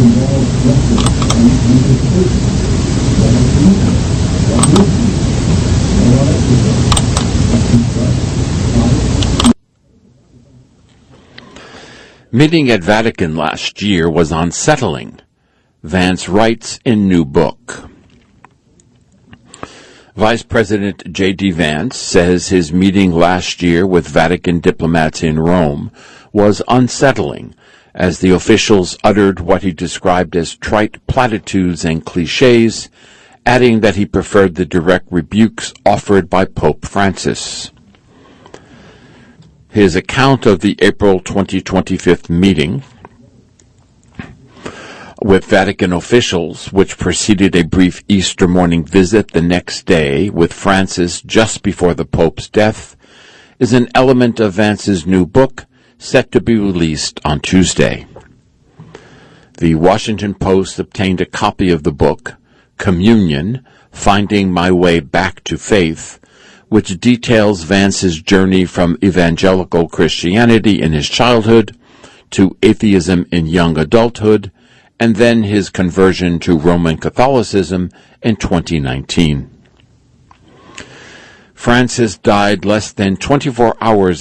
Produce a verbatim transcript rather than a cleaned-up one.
Meeting at Vatican last year was unsettling, Vance writes in new book. Vice President J D Vance says his meeting last year with Vatican diplomats in Rome was unsettling, as the officials uttered what he described as trite platitudes and cliches, adding that he preferred the direct rebukes offered by Pope Francis. His account of the April twenty twenty-five meeting with Vatican officials, which preceded a brief Easter morning visit the next day with Francis just before the Pope's death, is an element of Vance's new book, set to be released on Tuesday. The Washington Post obtained a copy of the book, Communion, Finding My Way Back to Faith, which details Vance's journey from evangelical Christianity in his childhood to atheism in young adulthood, and then his conversion to Roman Catholicism in twenty nineteen. Francis died less than twenty-four hours